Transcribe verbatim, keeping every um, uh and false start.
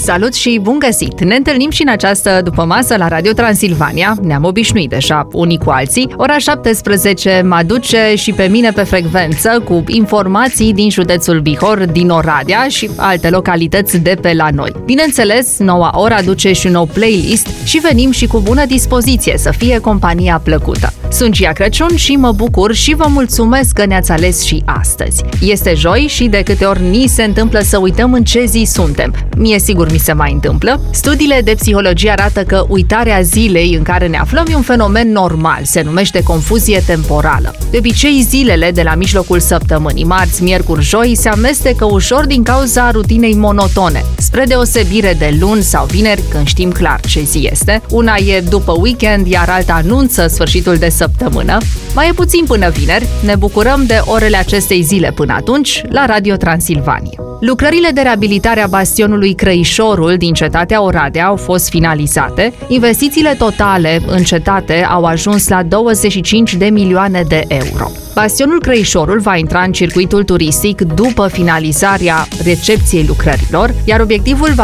Salut și bun găsit! Ne întâlnim și în această dupămasă la Radio Transilvania. Ne-am obișnuit deja unii cu alții. Ora șaptesprezece mă aduce și pe mine pe frecvență cu informații din județul Bihor, din Oradea și alte localități de pe la noi. Bineînțeles, noua oră aduce și un nou playlist și venim și cu bună dispoziție să fie compania plăcută. Sunt Gia Crăciun și mă bucur și vă mulțumesc că ne-ați ales și astăzi. Este joi și de câte ori ni se întâmplă să uităm în ce zi suntem. Mie sigur mi se mai întâmplă. Studiile de psihologie arată că uitarea zilei în care ne aflăm e un fenomen normal, se numește confuzie temporală. De obicei, zilele de la mijlocul săptămânii, marți, miercuri, joi, se amestecă ușor din cauza rutinei monotone, spre deosebire de luni sau vineri, când știm clar ce zi este. Una e după weekend, iar alta anunță sfârșitul de săptămână. Mai e puțin până vineri, ne bucurăm de orele acestei zile până atunci la Radio Transilvania. Lucrările de reabilitare a bastionului Crăișorul din cetatea Oradea au fost finalizate. Investițiile totale în cetate au ajuns la douăzeci și cinci de milioane de euro. Bastionul Crăișorul va intra în circuitul turistic după finalizarea recepției lucrărilor, iar obiectivul va